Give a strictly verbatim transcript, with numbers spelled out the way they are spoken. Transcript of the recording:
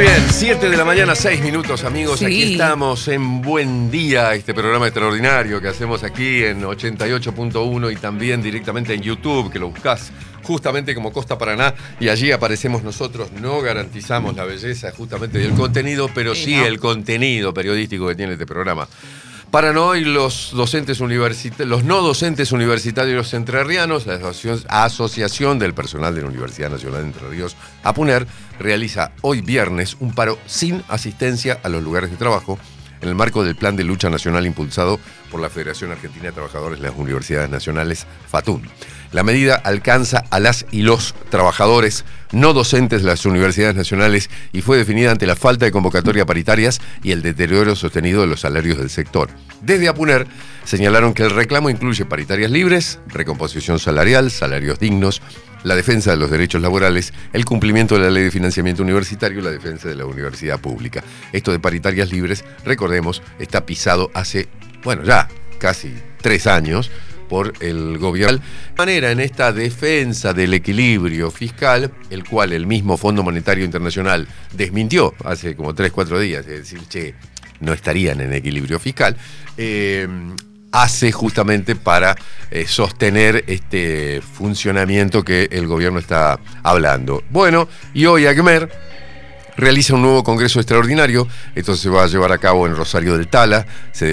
Bien, siete de la mañana, seis minutos, amigos. Sí. Aquí estamos en Buen Día, este programa extraordinario que hacemos aquí en ochenta y ocho punto uno y también directamente en YouTube, que lo buscás justamente como Costa Paraná, y allí aparecemos nosotros. No garantizamos la belleza justamente del contenido, pero sí, Sí, ¿no? el contenido periodístico que tiene este programa. Para no hoy los docentes universitarios, los no docentes universitarios entrerrianos, la Asociación, Asociación del Personal de la Universidad Nacional de Entre Ríos, APUNER, realiza hoy viernes un paro sin asistencia a los lugares de trabajo en el marco del Plan de Lucha Nacional impulsado por la Federación Argentina de Trabajadores de las Universidades Nacionales, FATUN. La medida alcanza a las y los trabajadores no docentes de las universidades nacionales y fue definida ante la falta de convocatoria paritarias y el deterioro sostenido de los salarios del sector. Desde APUNER señalaron que el reclamo incluye paritarias libres, recomposición salarial, salarios dignos, la defensa de los derechos laborales, el cumplimiento de la ley de financiamiento universitario y la defensa de la universidad pública. Esto de paritarias libres, recordemos, está pisado hace, bueno, ya casi tres años, por el gobierno. De manera, en esta defensa del equilibrio fiscal, el cual el mismo Fondo Monetario Internacional desmintió hace como tres, cuatro días, es decir, che, no estarían en equilibrio fiscal, eh, hace justamente para eh, sostener este funcionamiento que el gobierno está hablando. Bueno, y hoy ACMER realiza un nuevo congreso extraordinario. Esto se va a llevar a cabo en Rosario del Tala. Se